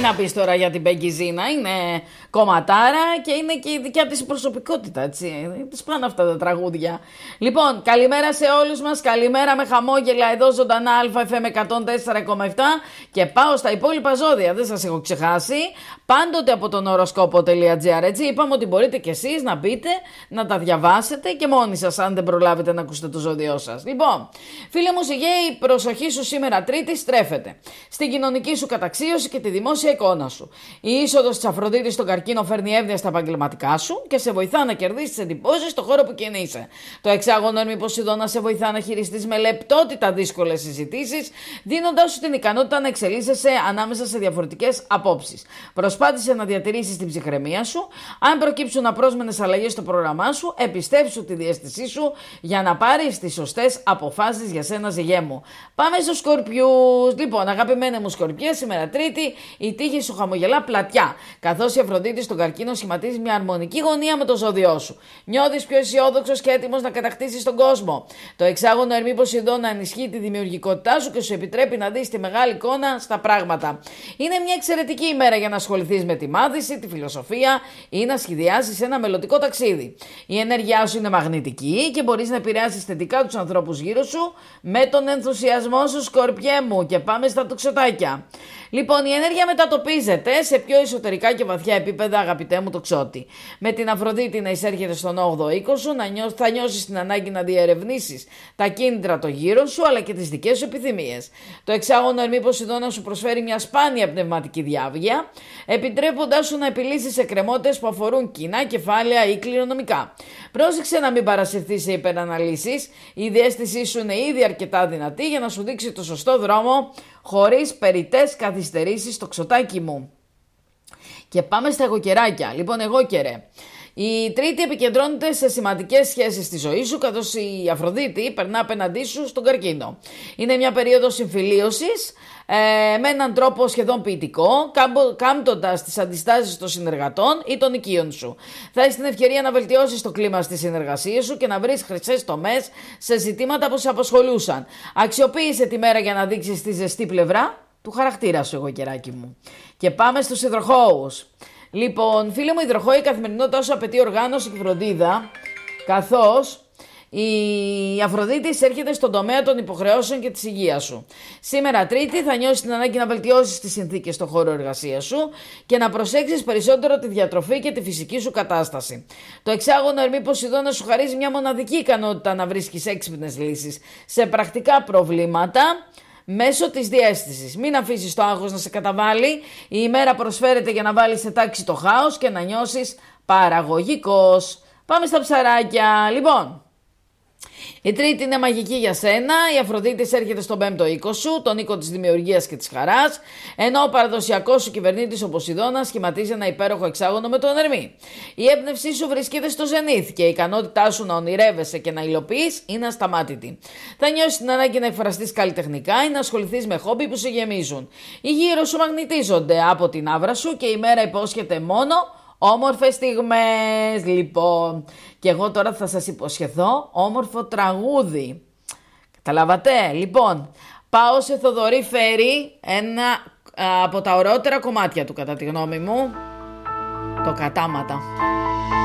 να πεις τώρα για την Πεγκιζίνα, είναι κομματάρα και είναι και η δικιά της προσωπικότητα, έτσι. Της πάνε αυτά τα τραγούδια. Λοιπόν, καλημέρα σε όλους μας, καλημέρα με χαμόγελα εδώ ζωντανά ΑΦΜ 104,7 και πάω στα υπόλοιπα ζώδια, δεν σας έχω ξεχάσει. Πάντοτε από τον οροσκόπο.gr, έτσι. Είπαμε ότι μπορείτε κι εσείς να μπείτε, να τα διαβάσετε και μόνοι σας, αν δεν προλάβετε να ακούσετε το ζώδιό σας. Λοιπόν, φίλε μου Σιγέ, η προσοχή σου σήμερα Τρίτη στρέφεται στην κοινωνική σου καταξίωση και τη δημόσια εικόνα σου. Η είσοδος της Αφροδίτης στον Καρκίνο φέρνει εύνοια στα επαγγελματικά σου και σε βοηθά να κερδίσεις εντυπώσεις στον χώρο που κινείσαι. Το εξάγωνο Ερμή Ποσειδώνα σε βοηθά να χειριστείς με λεπτότητα δύσκολες συζητήσεις, δίνοντάς σου την ικανότητα να εξελίσσεσαι ανάμεσα σε διαφορετικές απόψεις. Προσπάθησε να διατηρήσεις την ψυχραιμία σου. Αν προκύψουν απρόσμενες αλλαγές στο πρόγραμμά σου, επιστέψου τη διαίσθησή σου για να πάρεις τις σωστές αποφάσεις για σένα, Ζυγέ μου. Πάμε στους Σκορπιούς. Λοιπόν, αγαπημένοι μου Σκορπιές, σήμερα Τρίτη η τύχη σου χαμογελά πλατιά, καθώς η Αφροδίτη στον Καρκίνο σχηματίζει μια αρμονική γωνία με το ζώδιό σου. Νιώθεις πιο αισιόδοξος και έτοιμος να κατακτήσεις τον κόσμο. Το εξάγωνο Ερμή Ποσειδώνα ενισχύει τη δημιουργικότητά σου και σου επιτρέπει να δεις τη μεγάλη εικόνα στα πράγματα. Είναι μια εξαιρετική ημέρα για να ασχοληθείς με τη μάθηση, τη φιλοσοφία ή να σχεδιάσεις ένα μελλοντικό ταξίδι. Η ενέργειά σου είναι μαγνητική και μπορείς να επηρεάσεις θετικά τους ανθρώπους γύρω σου με τον ενθουσιασμό σου, Σκορπιέ μου. Και πάμε στα τοξοτάκια. Λοιπόν, η ενέργεια μετατοπίζεται σε πιο εσωτερικά και βαθιά επίπεδα, αγαπητέ μου τοξότη. Με την Αφροδίτη να εισέρχεται στον 8ο οίκο σου, θα νιώσεις την ανάγκη να διερευνήσεις τα κίνητρα το γύρω σου, αλλά και τις δικές σου επιθυμίες. Το εξάγωνο Ερμή Ποσειδώνα σου προσφέρει μια σπάνια πνευματική διάβγεια, επιτρέποντάς σου να επιλύσεις εκκρεμότητες που αφορούν κοινά κεφάλαια ή κληρονομικά. Πρόσεξε να μην παρασυρθείς σε υπεραναλύσεις. Η διαίσθησή σου είναι ήδη αρκετά δυνατή για να σου δείξει το σωστό δρόμο, χωρίς περιττές καθυστερήσεις, τοξοτάκι μου. Και πάμε στα εγωκεράκια. Λοιπόν, εγώκερε. Η Τρίτη επικεντρώνεται σε σημαντικές σχέσεις στη ζωή σου, καθώς η Αφροδίτη περνά απέναντί σου στον Καρκίνο. Είναι μια περίοδος συμφιλίωσης με έναν τρόπο σχεδόν ποιητικό, κάμπτοντας τις αντιστάσεις των συνεργατών ή των οικείων σου. Θα έχεις την ευκαιρία να βελτιώσεις το κλίμα στις συνεργασίες σου και να βρεις χρυσές τομές σε ζητήματα που σε απασχολούσαν. Αξιοποίησε τη μέρα για να δείξεις τη ζεστή πλευρά του χαρακτήρα σου, εγωκεράκι μου. Και πάμε στους υδροχόους. Λοιπόν, φίλε μου υδροχόοι, η καθημερινότητα σου απαιτεί οργάνωση και φροντίδα, καθώς η Αφροδίτη έρχεται στον τομέα των υποχρεώσεων και της υγείας σου. Σήμερα Τρίτη θα νιώσεις την ανάγκη να βελτιώσεις τις συνθήκες στον χώρο εργασίας σου και να προσέξεις περισσότερο τη διατροφή και τη φυσική σου κατάσταση. Το εξάγωνο Ερμή Ποσειδώνα σου χαρίζει μια μοναδική ικανότητα να βρίσκεις έξυπνες λύσεις σε πρακτικά προβλήματα μέσω της διαίσθησης. Μην αφήσεις το άγχος να σε καταβάλει. Η ημέρα προσφέρεται για να βάλεις σε τάξη το χάος και να νιώσεις παραγωγικός. Πάμε στα ψαράκια. Λοιπόν, η Τρίτη είναι μαγική για σένα. Η Αφροδίτη έρχεται στον 5ο οίκο σου, τον οίκο της δημιουργίας και της χαράς, ενώ ο παραδοσιακός σου κυβερνήτης ο Ποσειδώνας σχηματίζει ένα υπέροχο εξάγωνο με τον Ερμή. Η έμπνευσή σου βρίσκεται στο ζενήθ και η ικανότητά σου να ονειρεύεσαι και να υλοποιείς είναι ασταμάτητη. Θα νιώσεις την ανάγκη να εκφραστείς καλλιτεχνικά ή να ασχοληθείς με χόμπι που σε γεμίζουν. Οι γύρω σου μαγνητίζονται από την άβρα σου και η μέρα υπόσχεται μόνο όμορφες στιγμές. Λοιπόν, και εγώ τώρα θα σας υποσχεθώ όμορφο τραγούδι. Καταλάβατε? Λοιπόν, πάω σε Θοδωρή Φέρη, ένα από τα ωραιότερα κομμάτια του κατά τη γνώμη μου, το Κατάματα.